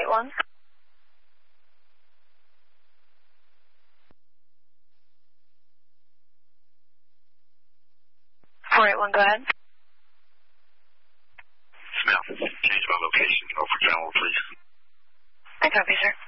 481. 481, go ahead. Smith, change my location over General, please. I copy, sir.